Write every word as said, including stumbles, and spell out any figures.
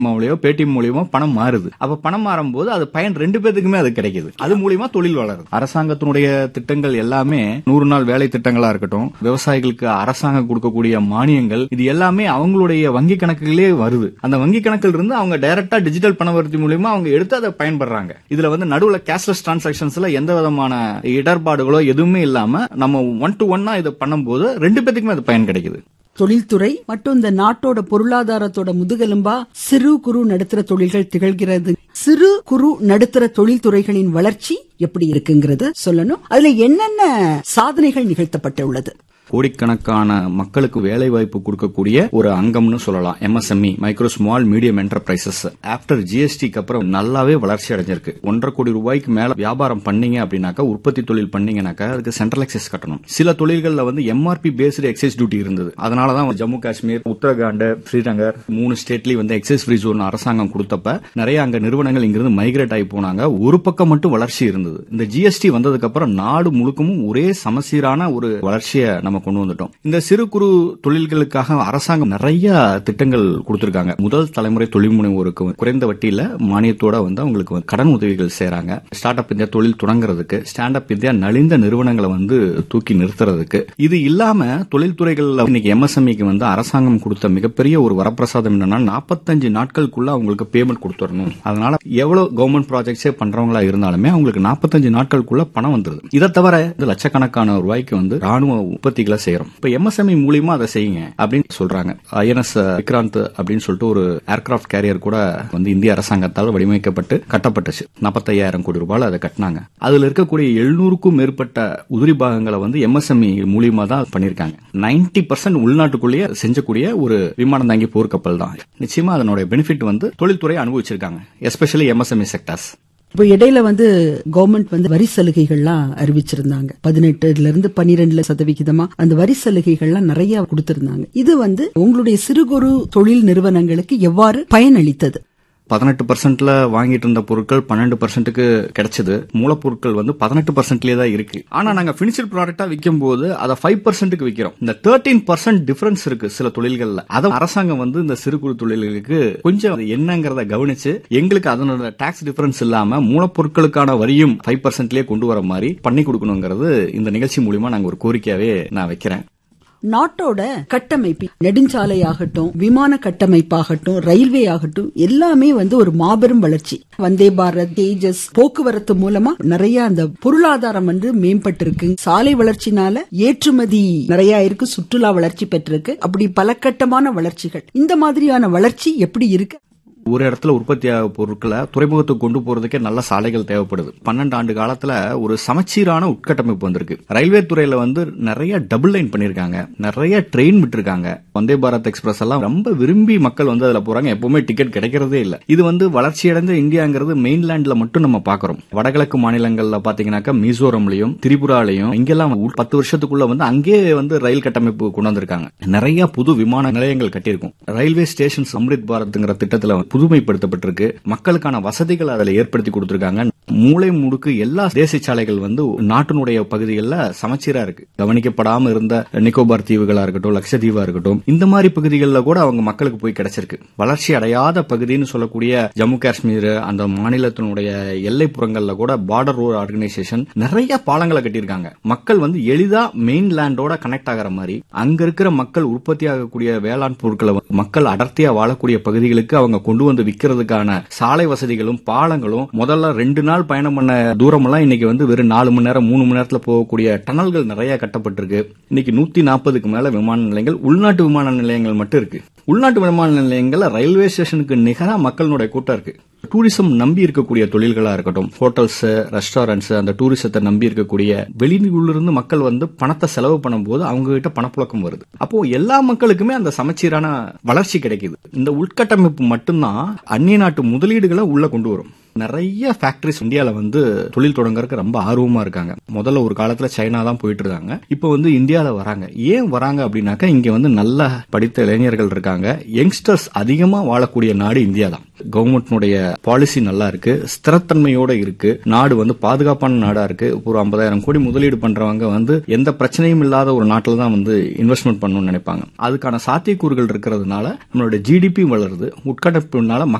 மூலியமா பேடிஎம் மூலியமா பணம் மாறுது. அப்ப பணம் மாறும் போது அது பயன் ரெண்டு பேத்துக்குமே அது கிடைக்குது. அது மூலியமா தொழில் வளருது. அரசாங்கத்தினுடைய திட்டங்கள் எல்லாமே நூறு நாள் வேலை திட்டங்களா இருக்கட்டும், விவசாயிகளுக்கு அரசாங்கம் கொடுக்கக்கூடிய மானியங்கள், இது எல்லாமே அவங்களுடைய வங்கி கணக்குகளே வருது. அந்த வங்கி கணக்கில் இருந்து அவங்க டைரக்டா டிஜிட்டல் பணவர்த்தி மூலியமா அவங்க எடுத்து அதை பயன்படுறாங்க. இதுல வந்து நடுவுல கேஷ்லெஸ் டிரான்சாக்ஷன்ஸ்ல எந்த விதமான இடர்பாடுகளோ எதுவுமே இல்லாம நம்ம ஒன் டு ஒன்னா இதை பண்ணும்போது ரெண்டு பேத்துக்குமே அது பயன் கிடைக்குது. தொழில்துறை மற்றும் இந்த நாட்டோட பொருளாதாரத்தோட முதுகெலும்பா சிறு குறு நடுத்தர தொழில்கள் திகழ்கிறது. சிறு குறு நடுத்தர தொழில்துறைகளின் வளர்ச்சி எப்படி இருக்குங்கிறத சொல்லணும். அதுல என்னென்ன சாதனைகள் நிகழ்த்தப்பட்டுள்ளது? கோடிக்கணக்கான மக்களுக்கு வேலை வாய்ப்பு கொடுக்கக்கூடிய ஒரு அங்கம்னு சொல்லலாம் MSME, micro small medium enterprises. After ஜிஎஸ்டிக்கு அப்புறம் நல்லாவே வளர்ச்சி அடைஞ்சிருக்கு. ஒன்றரை கோடி ரூபாய்க்கு மேல வியாபாரம் பண்ணீங்க அப்படின்னாக்கா, உற்பத்தி தொழில் பண்ணீங்கன்னாக்கா அதுக்கு சென்ட்ரல் எக்சைஸ் கட்டணும். சில தொழில்கள்ல வந்து எம்ஆர்பி பேஸ்டு எக்சைஸ் டியூட்டி இருந்தது. அதனாலதான் ஜம்மு காஷ்மீர், உத்தரகாண்ட், ஸ்ரீநகர் மூணு ஸ்டேட்லயும் வந்து எக்சைஸ் ஃப்ரீ ஜோன் அரசாங்கம் கொடுத்தப்ப நிறைய அங்க நிறுவனங்கள் இங்கிருந்து மைக்ரேட் ஆகி போனாங்க. ஒரு பக்கம் மட்டும் வளர்ச்சி இருந்தது. இந்த ஜிஎஸ்டி வந்ததுக்கு அப்புறம் நாடு முழுக்கமும் ஒரே சமசீரான ஒரு வளர்ச்சியை நம்ம கொண்டு வந்துட்டோம். இந்த சிறு குறு தொழில்களுக்காக அரசாங்கம் நிறைய திட்டங்கள் கொடுத்திருக்காங்க. முதல் தலைமுறை தொழில் முனைவோருக்கு குறைந்த வட்டியில மானியத்தோட வந்து அவங்களுக்கு கடன் உதவிகள் செய்றாங்க. ஸ்டார்ட் அப் இந்தியா தொழில் தொடங்குறதுக்கு, ஸ்டாண்ட் அப் இந்தியா நலிந்த நிறுவனங்களை வந்து தூக்கி நிறுத்துறதுக்கு. இது இல்லாம தொழில்துறைகள் இன்னைக்கு எம்எஸ்எம்இக்கு வந்து அரசாங்கம் கொடுத்த மிகப்பெரிய ஒரு வரப்பிரசாதம் என்னன்னா, நாற்பத்தஞ்சு நாட்களுக்குள்ள அவங்களுக்கு பேமெண்ட் கொடுத்துடணும். அதனால எவ்வளவு கவர்மெண்ட் ப்ராஜெக்ட்ஸே பண்றவங்களா இருந்தாலுமே அவங்களுக்கு நாற்பத்தஞ்சு நாட்களுக்குள்ள பணம் வந்துருது. இதை தவிர லட்சக்கணக்கான ரூபாய்க்கு வந்து ராணுவ உற்பத்திகளை செய்யறோம். இப்ப எம்எஸ்எம்இ மூலியமா அதை செய்யுங்க அப்படின்னு சொல்றாங்க. ஐஎன்எஸ் விக்ராந்த் அப்படின்னு சொல்லிட்டு ஒரு ஏர்கிராப்ட் கேரியர் கூட வந்து இந்திய அரசாங்கத்தால் வடிவமைக்கப்பட்டு கட்டப்பட்டுச்சு. நாற்பத்தையாயிரம் கோடி ரூபாய் அதை கட்டினாங்க. அதுல இருக்கக்கூடிய எழுநூறுக்கும் மேற்பட்ட உதிரி பாகங்களை வந்து எம்எஸ்எம்இ மூலியமா தான் பண்ணிருக்காங்க. நைன்டி பர்சன்ட் உள்நாட்டுக்குள்ளேயே செஞ்சக்கூடிய ஒரு விமானம் தாங்கி போர்க்கப்பல் தான். நிச்சயமா அதனுடைய பெனிஃபிட் வந்து தொழில்துறை அனுபவிச்சிருக்காங்க, எஸ்பெஷலி எம்எஸ்எம்இ செக்டர்ஸ். இப்ப இடையில வந்து கவர்மெண்ட் வந்து வரி சலுகைகள்லாம் அறிவிச்சிருந்தாங்க. பதினெட்டுல இருந்து பன்னிரெண்டுல சதவிகிதமா அந்த வரி சலுகைகள்லாம் நிறைய கொடுத்திருந்தாங்க. இது வந்து உங்களுடைய சிறு குறு தொழில் நிறுவனங்களுக்கு எவ்வாறு பயனளித்தது? பதினெட்டு பர்சன்ட்ல வாங்கிட்டு இருந்த பொருட்கள் பன்னெண்டு பர்சன்ட்டுக்கு கிடைச்சது. மூலப்பொருட்கள் வந்து பதினெட்டு பர்சன்ட்லயே தான் இருக்கு. ஆனா நாங்க பினிஷியல் ப்ராடக்டா விற்கும் போது அதை ஃபைவ் பர்சன்ட்டுக்கு விற்கிறோம். இந்த தேர்ட்டீன் பர்சன்ட் டிஃபரன்ஸ் இருக்கு சில தொழில்கள்ல. அதை அரசாங்கம் வந்து இந்த சிறு குறு தொழில்களுக்கு கொஞ்சம் என்னங்கறத கவனிச்சு எங்களுக்கு அதனோட டாக்ஸ் டிஃபரன்ஸ் இல்லாம மூலப்பொருட்களுக்கான வரியும் ஃபைவ் பர்சன்ட்லயே கொண்டு வர மாதிரி பண்ணி கொடுக்கணுங்கிறது இந்த நிகழ்ச்சி மூலியமா நாங்க ஒரு கோரிக்கையாவே நான் வைக்கிறேன். நாட்டோட கட்டமைப்பு, நெடுஞ்சாலையாகட்டும், விமான கட்டமைப்பாகட்டும், ரயில்வே ஆகட்டும், எல்லாமே வந்து ஒரு மாபெரும் வளர்ச்சி. வந்தே பாரத், தேஜஸ் போக்குவரத்து மூலமா நிறைய அந்த பொருளாதாரம் வந்து மேம்பட்டு இருக்கு. சாலை வளர்ச்சினால ஏற்றுமதி நிறைய இருக்கு, சுற்றுலா வளர்ச்சி பெற்றிருக்கு. அப்படி பல கட்டமான வளர்ச்சிகள். இந்த மாதிரியான வளர்ச்சி எப்படி இருக்கு? ஒரு இடத்துல உற்பத்தி ஆக பொருட்களை துறைமுகத்துக்கு கொண்டு போறதுக்கே நல்ல சாலைகள் தேவைப்படுது. பன்னெண்டு ஆண்டு காலத்துல ஒரு சமச்சீரான உட்கட்டமைப்பு வந்திருக்கு. ரயில்வே துறையில வந்து நிறைய டபுள் லைன் பண்ணிருக்காங்க, நிறைய ட்ரெயின் விட்டுருக்காங்க. வந்தே பாரத் எக்ஸ்பிரஸ் எல்லாம் ரொம்ப விரும்பி மக்கள் வந்து அதுல போறாங்க. எப்பவுமே டிக்கெட் கிடைக்கிறதே இல்ல. இது வந்து வளர்ச்சியடைந்த இந்தியாங்கிறது மெயின்லேண்ட்ல மட்டும் நம்ம பாக்குறோம். வடகிழக்கு மாநிலங்கள்ல பாத்தீங்கன்னாக்கா மிசோரம்லயும் திரிபுராலையும் இங்கெல்லாம் பத்து வருஷத்துக்குள்ள வந்து அங்கே வந்து ரயில் கட்டமைப்பு கொண்டு வந்திருக்காங்க. நிறைய புது விமான நிலையங்கள் கட்டியிருக்கும். ரயில்வே ஸ்டேஷன் அம்ரித் பாரத்ங்கிற திட்டத்துல புதுமைப்படுத்தப்பட்டிருக்கு. மக்களுக்கான வசதிகள் அதில் ஏற்படுத்தி கொடுத்திருக்காங்க. மூளை முடுக்கு எல்லா தேசிய சாலைகள் வந்து நாட்டினுடைய பகுதிகளில் சமச்சீரா இருக்கு. கவனிக்கப்படாம இருந்த நிக்கோபார் தீவுகளா இருக்கட்டும், லட்சத்தீவா இருக்கட்டும், இந்த மாதிரி பகுதிகளில் கூட அவங்க மக்களுக்கு போய் கிடைச்சிருக்கு. வளர்ச்சி அடையாத பகுதின்னு சொல்லக்கூடிய ஜம்மு காஷ்மீர் அந்த மாநிலத்தினுடைய எல்லைப்புறங்கள்ல கூட பார்டர் ரோட் ஆர்கனைசேஷன் நிறைய பாலங்களை கட்டியிருக்காங்க. மக்கள் வந்து எளிதா மெயின் லேண்டோட கனெக்ட் ஆகிற மாதிரி அங்க இருக்கிற மக்கள் உற்பத்தி ஆகக்கூடிய வேளாண் பொருட்களை மக்கள் அடர்த்தியா வாழக்கூடிய பகுதிகளுக்கு அவங்க கொண்டு வந்து விற்கிறதுக்கான சாலை வசதிகளும் பாலங்களும் முதல்ல ரெண்டு நாள் பயணம் பண்ண தூரம் எல்லாம் இன்னைக்கு வந்து வெறும் நாலு மணி நேரம் மூணு மணி நேரத்துல போகக்கூடிய டனல்கள் நிறைய கட்டப்பட்டிருக்கு. இன்னைக்கு நூத்தி நாற்பதுக்கு மேல விமான நிலையங்கள், உள்நாட்டு விமான நிலையங்கள் மட்டும் இருக்கு. உள்நாட்டு விமான நிலையங்கள்ல ரயில்வே ஸ்டேஷனுக்கு நிகரா மக்களுடைய கூட்டம் இருக்கு. டூரிசம் நம்பி இருக்கக்கூடிய தொழில்களா இருக்கட்டும், ஹோட்டல்ஸ், ரெஸ்டாரண்ட்ஸ், அந்த டூரிசத்தை நம்பி இருக்கக்கூடிய வெளியூர்ல மக்கள் வந்து பணத்தை செலவு பண்ணும் போது அவங்க கிட்ட பணப்புழக்கம் வருது. அப்போ எல்லா மக்களுக்குமே அந்த சமச்சீரான வளர்ச்சி கிடைக்குது. இந்த உள்கட்டமைப்பு மட்டும்தான் அந்நிய நாட்டு முதலீடுகளை உள்ள கொண்டு வரும். நிறைய ஃபேக்டரிஸ் இந்தியால வந்து தொழில் தொடங்கறதுக்கு ரொம்ப ஆர்வமா இருக்காங்க. முதல்ல ஒரு காலத்துல சைனா தான் போயிட்டு இருக்காங்க. இப்ப வந்து இந்தியால வராங்க. ஏன் வராங்க அப்படின்னாக்கா இங்க வந்து நல்ல படித்த இளைஞர்கள் இருக்காங்க. யங்ஸ்டர்ஸ் அதிகமா வாழக்கூடிய நாடு இந்தியா தான். கவர்மெண்ட்னுடைய பாலிசி நல்லா இருக்கு, ஸ்திரத்தன்மையோட இருக்கு, நாடு வந்து பாதுகாப்பான நாடா இருக்கு. ஒரு ஐம்பதாயிரம் கோடி முதலீடு பண்றவங்க வந்து எந்த பிரச்சனையும் இல்லாத ஒரு நாட்டில் தான் வந்து இன்வெஸ்ட்மெண்ட் பண்ணணும்னு நினைப்பாங்க. அதுக்கான சாத்தியக்கூறுகள் இருக்கிறதுனால நம்மளுடைய ஜிடிபி வளருது, உட்கட்டமைப்புனால